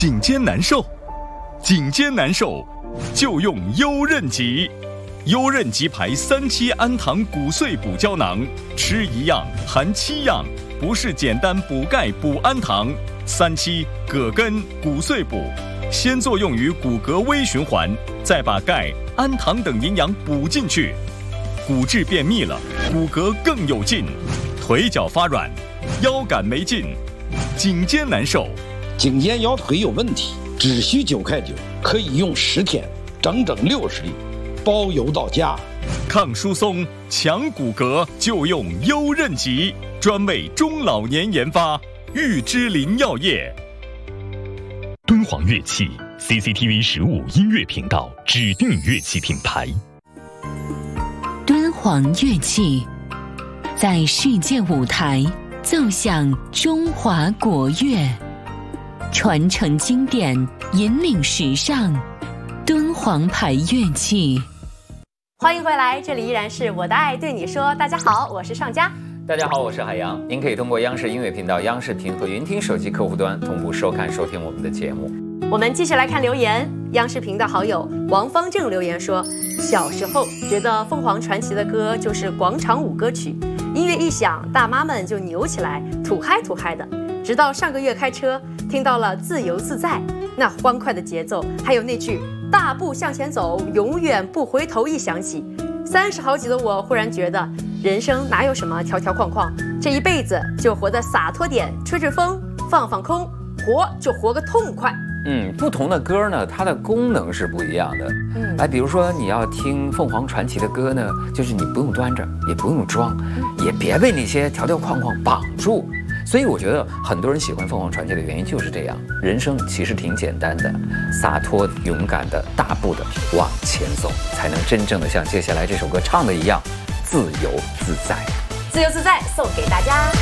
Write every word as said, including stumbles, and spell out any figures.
颈肩难受，颈肩难受就用优韧吉。优韧吉牌三七氨糖骨碎补胶囊，吃一样含七样，不是简单补钙补氨糖。三七葛根骨碎补，先作用于骨骼微循环，再把钙、氨糖等营养补进去，骨质变密了，骨骼更有劲，腿脚发软，腰杆没劲，颈肩难受。 颈肩腰腿有问题，只需九块九，可以用十天，整整六十粒，包邮到家。 抗疏松、强骨骼就用优韧吉，专为中老年研发，玉芝林药业。 敦煌乐器 C C T V 十五音乐频道指定乐器品牌。 敦煌乐器在世界舞台奏响中华国乐，传承经典，引领时尚。敦煌牌乐器。 欢迎回来，这里依然是我的爱对你说。大家好，我是尚佳。 大家好，我是海洋。您可以通过央视音乐频道、央视频和云听手机客户端同步收看、收听我们的节目。 我们继续来看留言。央视频道好友王方正留言说，小时候觉得凤凰传奇的歌就是广场舞歌曲，音乐一响，大妈们就扭起来，土嗨土嗨的。直到上个月开车，听到了自由自在，那欢快的节奏，还有那句大步向前走，永远不回头一响起，三十好几的我忽然觉得，人生哪有什么条条框框，这一辈子就活得洒脱点，吹吹风，放放空，活就活个痛快。 嗯，不同的歌呢，它的功能是不一样的。嗯，哎，比如说你要听凤凰传奇的歌呢，就是你不用端着，也不用装，嗯、也别被那些条条框框绑住。所以我觉得很多人喜欢凤凰传奇的原因就是这样，人生其实挺简单的，洒脱勇敢的大步的往前走，才能真正的像接下来这首歌唱的一样，自由自在。 自由自在送给大家。